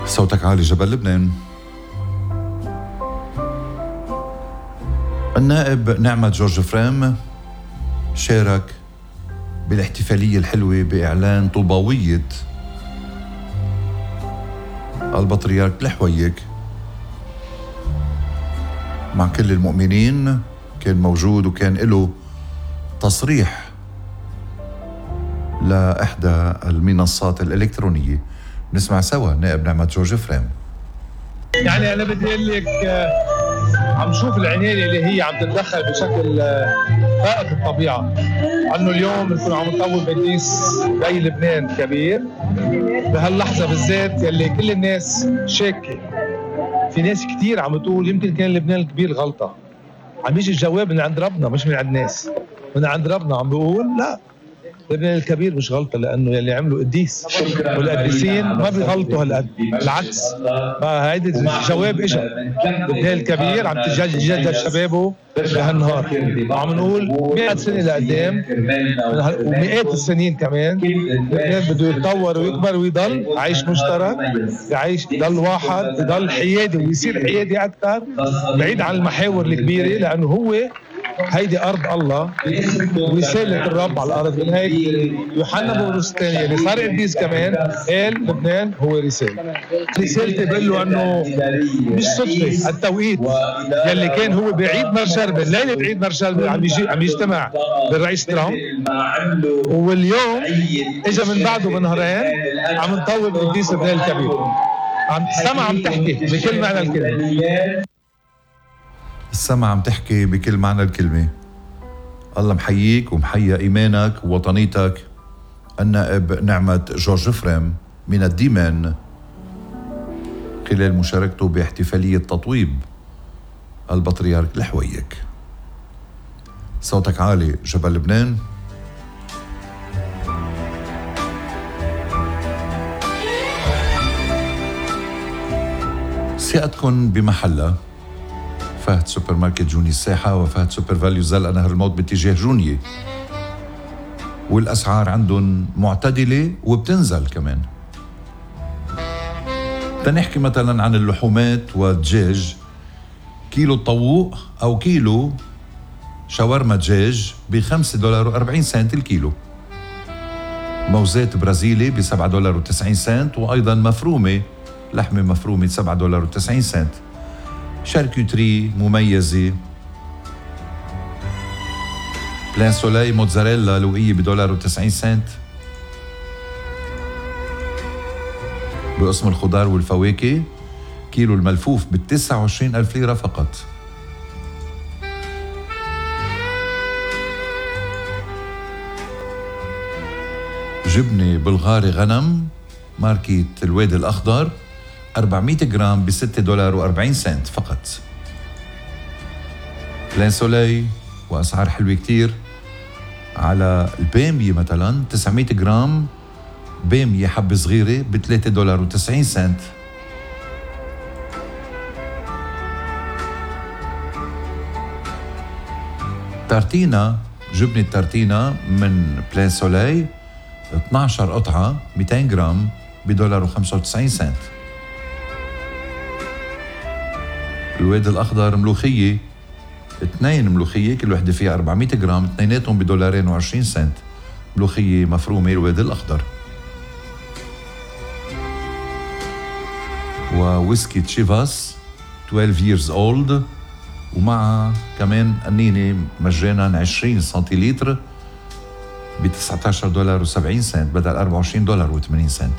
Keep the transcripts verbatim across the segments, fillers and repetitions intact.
صوتك عالي جبل لبنان. النائب نعمة جورج فريم شارك بالاحتفالية الحلوة بإعلان طوباوية البطريرك الحويك مع كل المؤمنين. كان موجود وكان له تصريح لإحدى المنصات الإلكترونية. نسمع سوا نائب نعمة جورج فريم. يعني أنا بدي أقول لك عم شوف العناية اللي هي عم تتدخل بشكل فائق الطبيعة، أنه اليوم نكون عم نطول قديس بي لبنان كبير بهاللحظة بالذات يلي كل الناس شاكة. في ناس كتير عم تقول يمكن كان لبنان الكبير غلطة. عم يجي الجواب من عند ربنا مش من عند الناس، من عند ربنا عم بيقول لا، لبنان الكبير مش غلطة، لأنه يلي عملوا قديس والقديسين ما بيغلطوا هالقد، بالعكس. هيدي الجواب إجا. لبنان الكبير عم تجدد شبابه بهالنهار، وعم نقول مئة سنة لقدام ومئات السنين كمان لبنان بده يتطور ويكبر ويضل عايش مشترك، يعيش يضل واحد، يضل حيادي ويصير حيادي أكثر بعيد عن المحاور الكبيرة، لأنه هو هيدي أرض الله ورسالة الرب على الأرض. من هيك يوحنا بولس الثاني اللي صار قديس كمان قال لبنان هو رسالة. رسالتي بقول له أنه مش صدفة التوقيت يلي كان هو بعيد مرشلبة، ليلة عيد مرشلبة عم يجي عم يجتمع بالرئيس ترامب، واليوم إجا من بعده بنهارين عم نطول قديس لبنان الكبير. عم السما عم تحكي بكل معنى الكلمة. السما عم تحكي بكل معنى الكلمة. الله محييك ومحيا إيمانك ووطنيتك النائب نعمة جورج فريم من الديمان خلال مشاركته باحتفالية تطويب البطريرك الحويك. صوتك عالي جبل لبنان. ثقتكن بمحلها. فهد سوبر ماركت جوني الساحة وفهد سوبر فاليو زلقة نهر الموت باتجاه جونية، والأسعار عندهم معتدلة وبتنزل كمان. تنحكي مثلا عن اللحومات والدجاج، كيلو الطووق أو كيلو شاورما دجاج بخمسة دولار وأربعين سنت الكيلو، موزات برازيلي بسبعة دولار وتسعين سنت، وأيضا مفرومة لحمة مفرومة سبعة دولار وتسعين سنت، شاركوتري مميزة بلان سولاي موتزاريلا لوقية بدولار وتسعين سنت. بقسم الخضار والفواكه كيلو الملفوف بالتسعة وعشرين ألف ليرة فقط. جبنة بلغاري غنم ماركة الوادي الأخضر أربعمية جرام بستة دولار وأربعين سنت فقط. بلان سولاي وأسعار حلوة كتير على البامية مثلا تسعمية جرام بامية حبة صغيرة بثلاثة دولار وتسعين سنت. تارتينا جبنة تارتينا من بلان سولاي اثنعش قطعة مئتين جرام بدولار وخمسة وتسعين سنت. الوادي الأخضر ملوخية اثنين ملوخية كل وحدة فيها أربعمية جرام، اثنيناتهم بدولارين وعشرين سنت. ملوخية مفرومة الوادي الأخضر. وويسكي تشيفاس اثناشر years old ومع كمان قنينة مجانا عشرين سنتيلتر ب تسعة عشر دولار وسبعين سنت بدل أربعة وعشرين دولار وثمانين سنت.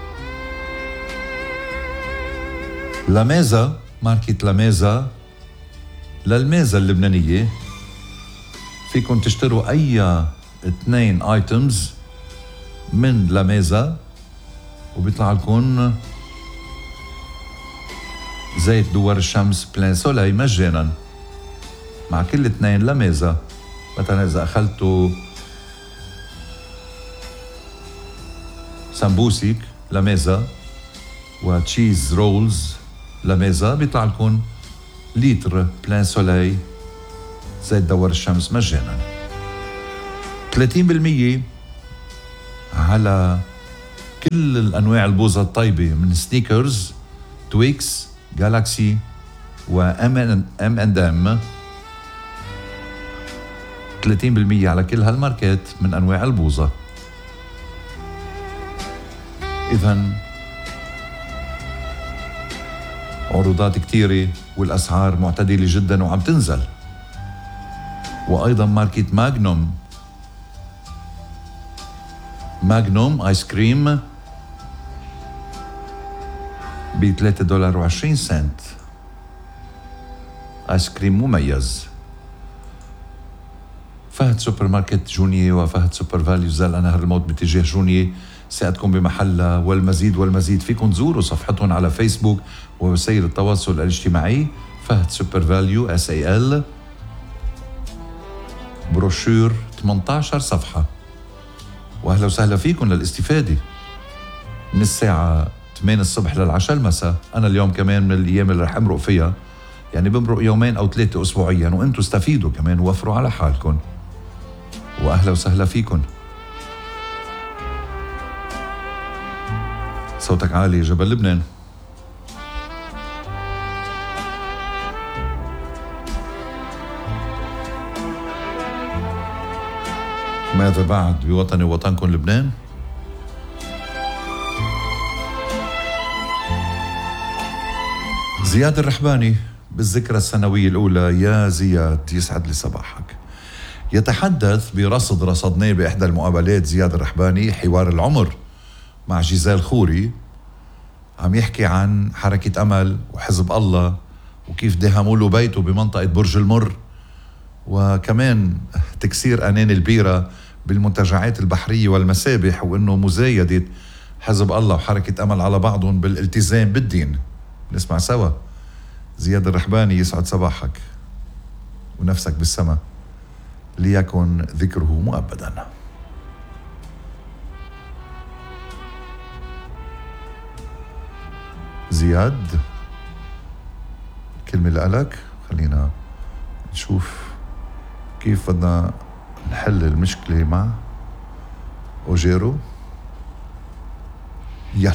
لاميزا ماركة لاميزا للميزة اللبنانية فيكن تشتروا أي اثنين ايتمز من لاميزا وبيطلع لكم زيت دوار الشمس بلان سولاي مجانا مع كل اثنين لاميزا. مثلا إذا أخلتوا سمبوسيك لاميزا وتشيز رولز لاميزا بيطلع لكم لتر بلان سولاي زيت دوار الشمس مجانا. ثلاثين بالمية على كل الأنواع البوظة الطيبة من سنيكرز تويكس، جالاكسي، وام ام اند ام ثلاثين بالمية على كل هالماركات من انواع البوظة. اذن عروضات كتيرة والاسعار معتدلة جدا وعم تنزل. وايضا ماركة ماغنوم، ماغنوم ايس كريم ب ثلاثة دولار وعشرين سنت، ايس كريم مميز. فهد سوبر ماركت جونية وفهد سوبر فاليو زال نهر الموت باتجاه جونية سيأتكم بمحلها. والمزيد والمزيد فيكم تزوروا صفحتهم على فيسبوك ووسائل التواصل الاجتماعي فهد سوبر فاليو اس اي ال. بروشور ثمانية عشر صفحة. واهلا وسهلا فيكم للاستفادة من الساعة ثمانية الصبح للعشاء المساء. انا اليوم كمان من الايام اللي رح امرق فيها، يعني بمرق يومين او ثلاثة اسبوعيا، وانتم استفيدوا كمان ووفروا على حالكم. واهلا وسهلا فيكم. صوتك عالي جبل لبنان. ماذا بعد بوطني ووطنكم لبنان؟ زياد الرحباني بالذكرى السنوية الأولى. يا زياد يسعد لي صباحك. يتحدث برصد رصدناه بإحدى المقابلات زياد الرحباني حوار العمر مع جيزال خوري، عم يحكي عن حركة أمل وحزب الله وكيف دهموا له بيته بمنطقة برج المر، وكمان تكسير أنان البيرة بالمنتجعات البحرية والمسابح، وإنه مزايدة حزب الله وحركة أمل على بعضهم بالالتزام بالدين. نسمع سوا. زياد الرحباني يسعد صباحك ونفسك بالسماء ليكن ذكره مؤبدا. زياد كلمة لك. خلينا نشوف كيف بدنا نحل المشكلة مع أوجيرو. يلا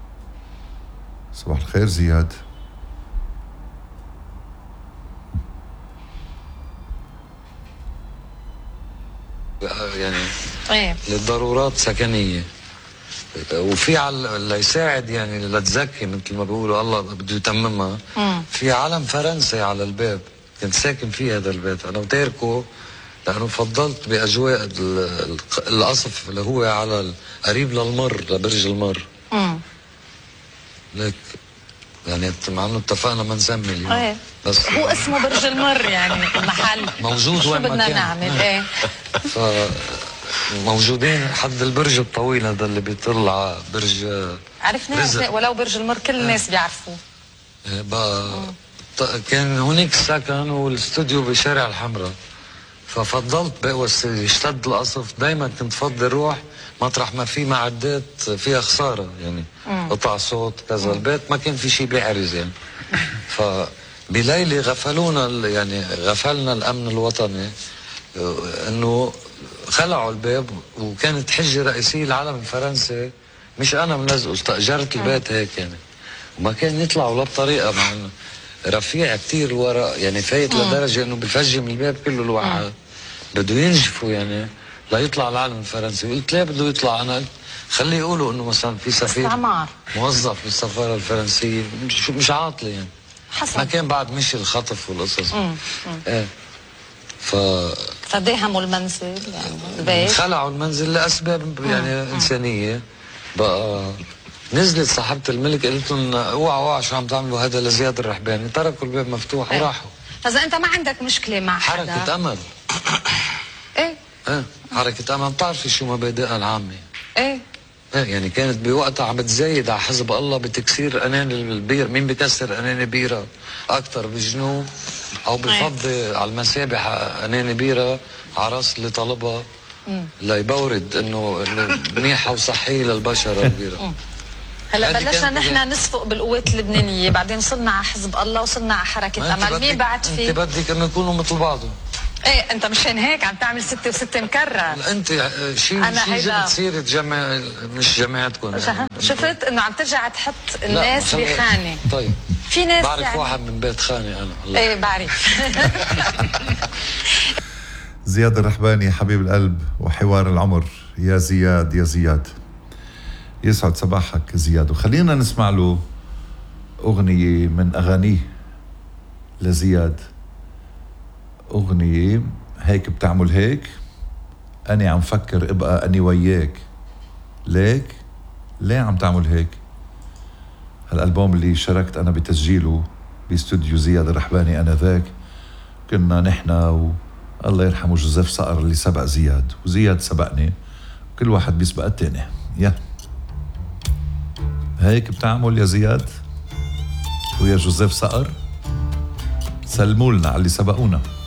صباح الخير زياد. يعني ايه للضرورات سكنية، وفي على اللي يساعد يعني لتزكي مثل ما بيقولوا الله بده يتممها. مم. في علم فرنسي على الباب، كنت ساكن فيه هذا البيت انا وتاركه لانه فضلت باجواء ال- القصف اللي هو على قريب للمر لبرج المر. امم ليك يعني مع انه اتفقنا ما نسمي اليوم. ايه بس هو اسمه برج المر يعني المحل موجود شو وين ما بدنا كان. نعمل؟ ايه ف موجودين حد البرج الطويل هذا اللي بيطل على برج عرفنا رزق. ولو برج المر كل الناس بيعرفوه. بقى ط- كان هونيك السكن والاستوديو بشارع الحمراء، ففضلت بقى بس يشتد القصف دايما كنت فضل روح مطرح ما في معدات فيها خساره يعني مم. قطع صوت كذا. البيت ما كان في شيء بيعرز يعني. فبليله غفلونا ال- يعني غفلنا الامن الوطني آه، انه خلعوا الباب، وكانت حجه رئيسيه العلم الفرنسي مش انا ملزقه، استاجرت البيت هيك يعني. وما كان يطلعوا لا بطريقه مع إنه رفيع كتير الورق يعني فايت لدرجه انه بفجم الباب كله الواحد بده ينجفوا يعني ليطلع العالم الفرنسي. قلت ليه بده يطلع؟ انا قلت خليه يقولوا انه مثلا في سفير استعمار موظف بالسفاره الفرنسيه مش مش عاطله يعني. حسب ما كان بعد مشي الخطف والقصص. امم ايه ف فداهموا المنزل يعني البيت. خلعوا المنزل لاسباب يعني انسانيه. بقى نزلت صاحبة الملك قالت لهم اوعوا اوعوا شو عم تعملوا هذا لزياد الرحباني، تركوا الباب مفتوح ايه. وراحوا. فاذا انت ما عندك مشكله مع حدا حركة امل. ايه ايه حركة امل بتعرفي شو مبادئها العامة. ايه ايه يعني كانت بوقتها عم بتزايد على حزب الله بتكسير انان البير. مين بكسر انان بيرة اكثر بجنوب او بفضي على المسابح انان بيرة على راس اللي طلبها ليبورد انه إنه منيحة وصحية للبشر البيرة. هلا هذه بلشنا كانت نحن يعني- نصفق بالقوات اللبنانيه، بعدين وصلنا على حزب الله وصلنا على حركه أنت امل. مين بدك- بعد انت في؟ بدك انه يكونوا مثل بعضهم. ايه انت مشان هيك عم تعمل ستة وستة مكرر. انت شيء أنا شيء هيدا- جبت سيره جماعه مش جماعتكم شه- شفت انه عم ترجع تحط الناس لا، بخانه. طيب في ناس بعرف يعني واحد من بيت خاني انا الله. ايه بعرف. زياد الرحباني حبيب القلب وحوار العمر. يا زياد يا زياد، يسعد صباحك زياد. وخلينا نسمع له أغنية من أغانيه لزياد، أغنية هيك بتعمل هيك، أنا عم فكر ابقى أني وياك، ليك ليه عم تعمل هيك. هالألبوم اللي شاركت أنا بتسجيله باستوديو زياد الرحباني أنا ذاك، كنا نحنا و الله يرحمه جوزيف صقر اللي سبق زياد، وزياد سبقني، كل واحد بيسبق التاني. يا هيك بتعمل يا زياد ويا جوزيف صقر، سلموا لنا على اللي سبقونا.